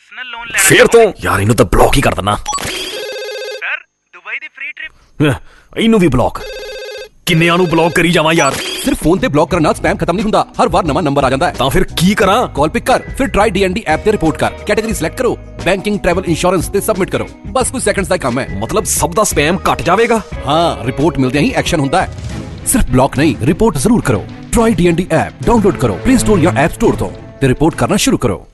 Personal loan ਲੈਣਾ ਫੇਰ ਤੋਂ ਯਾਰ ਇਹਨੂੰ ਤਾਂ ਬਲੌਕ ਹੀ ਕਰ ਦੇਣਾ। ਸਰ ਦੁਬਈ ਦੀ ਫ੍ਰੀ ਟ੍ਰਿਪ ਇਹਨੂੰ ਵੀ ਬਲੌਕ। ਕਿੰਨਿਆਂ ਨੂੰ ਬਲੌਕ ਕਰੀ ਜਾਵਾਂ ਯਾਰ। ਸਿਰਫ ਫੋਨ ਤੇ ਬਲੌਕ ਕਰਨ ਨਾਲ ਸਪੈਮ ਖਤਮ ਨਹੀਂ ਹੁੰਦਾ, ਹਰ ਵਾਰ ਨਵਾਂ ਨੰਬਰ ਆ ਜਾਂਦਾ ਹੈ। ਤਾਂ ਫਿਰ ਕੀ ਕਰਾਂ? ਕਾਲ ਪਿਕ ਕਰ, ਫਿਰ ਟਰਾਈ DND ਐਪ ਤੇ ਰਿਪੋਰਟ ਕਰ, ਕੈਟੇਗਰੀ ਸਿਲੈਕਟ ਕਰੋ, ਬੈਂਕਿੰਗ, ਟਰੈਵਲ, ਇੰਸ਼ੋਰੈਂਸ ਤੇ ਸਬਮਿਟ ਕਰੋ। ਬਸ ਕੁਝ ਸੈਕਿੰਡਸ ਦਾ ਕੰਮ ਹੈ। ਮਤਲਬ ਸਭ ਦਾ ਸਪੈਮ ਘਟ ਜਾਵੇਗਾ? ਹਾਂ, ਰਿਪੋਰਟ ਮਿਲਦਿਆਂ ਹੀ ਐਕਸ਼ਨ ਹੁੰਦਾ ਹੈ। ਸਿਰਫ ਬਲੌਕ ਨਹੀਂ, ਰਿਪੋਰਟ ਜ਼ਰੂਰ ਕਰੋ। ਟਰਾਈ DND ਐਪ ਡਾਊਨਲੋਡ ਕਰੋ ਪਲੇ ਸਟੋਰ ਜਾਂ ਐਪ ਸਟੋਰ ਤੋਂ ਤੇ ਰਿਪੋਰਟ ਕਰਨਾ ਸ਼ੁਰੂ ਕਰੋ।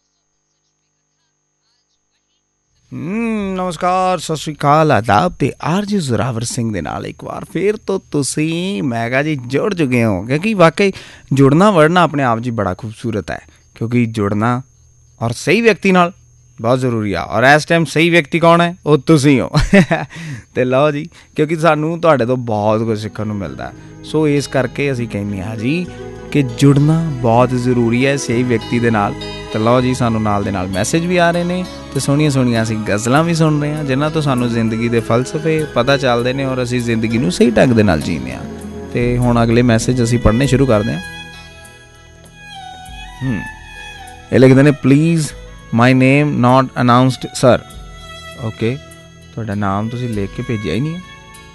ਨਮਸਕਾਰ, ਸਤਿ ਸ਼੍ਰੀ ਅਕਾਲ, ਆਦਾਬ ਤੇ ਆਰਜੀ ਜ਼ੋਰਾਵਰ ਸਿੰਘ ਦੇ ਨਾਲ ਇੱਕ ਵਾਰ ਫਿਰ ਤੋਂ ਤੁਸੀਂ ਮੈਂ ਕਿਹਾ ਜੀ ਜੁੜ ਚੁੱਕੇ ਹੋ, ਕਿਉਂਕਿ ਵਾਕਈ ਜੁੜਨਾ ਵੜਨਾ ਆਪਣੇ ਆਪ 'ਚ ਬੜਾ ਖੂਬਸੂਰਤ ਹੈ, ਕਿਉਂਕਿ ਜੁੜਨਾ ਔਰ ਸਹੀ ਵਿਅਕਤੀ ਨਾਲ ਬਹੁਤ ਜ਼ਰੂਰੀ ਆ। ਔਰ ਇਸ ਟਾਈਮ ਸਹੀ ਵਿਅਕਤੀ ਕੌਣ ਹੈ? ਉਹ ਤੁਸੀਂ ਹੋ। ਅਤੇ ਲਓ ਜੀ, ਕਿਉਂਕਿ ਸਾਨੂੰ ਤੁਹਾਡੇ ਤੋਂ ਬਹੁਤ ਕੁਝ ਸਿੱਖਣ ਨੂੰ ਮਿਲਦਾ, ਸੋ ਇਸ ਕਰਕੇ ਅਸੀਂ ਕਹਿੰਦੇ ਹਾਂ ਜੀ ਕਿ ਜੁੜਨਾ ਬਹੁਤ ਜ਼ਰੂਰੀ ਹੈ ਸਹੀ ਵਿਅਕਤੀ ਦੇ ਨਾਲ। ਅਤੇ ਲਓ ਜੀ, ਸਾਨੂੰ ਨਾਲ ਦੇ ਨਾਲ ਮੈਸੇਜ ਵੀ ਆ ਰਹੇ ਨੇ ਅਤੇ ਸੋਹਣੀਆਂ ਸੋਹਣੀਆਂ ਅਸੀਂ ਗਜ਼ਲਾਂ ਵੀ ਸੁਣ ਰਹੇ ਹਾਂ, ਜਿਨ੍ਹਾਂ ਤੋਂ ਸਾਨੂੰ ਜ਼ਿੰਦਗੀ ਦੇ ਫਲਸਫੇ ਪਤਾ ਚੱਲਦੇ ਨੇ ਔਰ ਅਸੀਂ ਜ਼ਿੰਦਗੀ ਨੂੰ ਸਹੀ ਢੰਗ ਦੇ ਨਾਲ ਜੀਂਦੇ ਹਾਂ। ਅਤੇ ਹੁਣ ਅਗਲੇ ਮੈਸੇਜ ਅਸੀਂ ਪੜ੍ਹਨੇ ਸ਼ੁਰੂ ਕਰਦੇ ਹਾਂ। ਇਹ ਲਿਖਦੇ ਨੇ, please my name not ਅਨਾਊਂਸਡ sir. Okay, ਤੁਹਾਡਾ ਨਾਮ ਤੁਸੀਂ ਲਿਖ ਕੇ ਭੇਜਿਆ ਹੀ ਨਹੀਂ ਹੈ।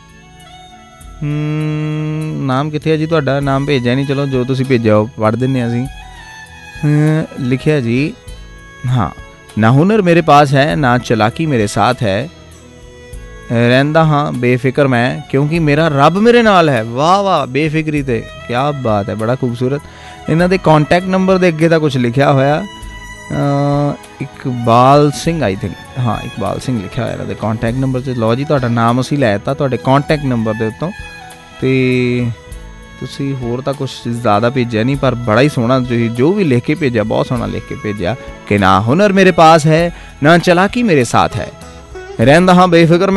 ਨਾਮ ਕਿੱਥੇ ਹੈ ਜੀ ਤੁਹਾਡਾ? ਨਾਮ ਭੇਜਿਆ ਨਹੀਂ, ਚਲੋ ਜੋ ਤੁਸੀਂ ਭੇਜਿਆ ਉਹ ਪੜ੍ਹ ਦਿੰਦੇ ਹਾਂ ਅਸੀਂ। ਲਿਖਿਆ ਜੀ, ਹਾਂ, ਨਾ ਹੁਨਰ ਮੇਰੇ ਪਾਸ ਹੈ ਨਾ ਚਲਾਕੀ ਮੇਰੇ ਸਾਥ ਹੈ, ਰਹਿੰਦਾ ਹਾਂ ਬੇਫਿਕਰ ਮੈਂ ਕਿਉਂਕਿ ਮੇਰਾ ਰੱਬ ਮੇਰੇ ਨਾਲ ਹੈ। ਵਾਹ ਵਾਹ, ਬੇਫਿਕਰੀ ਤੇ ਕਿਆ ਬਾਤ ਹੈ, ਬੜਾ ਖੂਬਸੂਰਤ। ਇਹਨਾਂ ਦੇ ਕਾਂਟੈਕਟ ਨੰਬਰ ਦੇ ਅੱਗੇ ਤਾਂ ਕੁਛ ਲਿਖਿਆ ਹੋਇਆ, ਇਕਬਾਲ ਸਿੰਘ ਆਈ ਥਿੰਕ, ਹਾਂ ਇਕਬਾਲ ਸਿੰਘ ਲਿਖਿਆ ਹੋਇਆ ਇਹਨਾਂ ਦੇ ਕਾਂਟੈਕਟ ਨੰਬਰ 'ਚ। ਲਓ ਜੀ, ਤੁਹਾਡਾ ਨਾਮ ਅਸੀਂ ਲੈ ਦਿੱਤਾ ਤੁਹਾਡੇ ਕਾਂਟੈਕਟ ਨੰਬਰ ਦੇ ਉੱਤੋਂ, ਅਤੇ ਤੁਸੀਂ ਹੋਰ ਤਾਂ ਕੁਛ ਜ਼ਿਆਦਾ ਭੇਜਿਆ ਨਹੀਂ, ਪਰ ਬੜਾ ਹੀ ਸੋਹਣਾ ਤੁਸੀਂ ਜੋ ਵੀ ਲਿਖ ਕੇ ਭੇਜਿਆ, ਬਹੁਤ ਸੋਹਣਾ ਲਿਖ ਕੇ ਭੇਜਿਆ ਕਿ ਨਾ ਹੁਨਰ ਮੇਰੇ ਪਾਸ ਹੈ ਨਾ ਚਲਾਕੀ ਮੇਰੇ ਸਾਥ ਹੈ, ਰਹਿੰਦਾ ਹਾਂ ਬੇਫਿਕਰ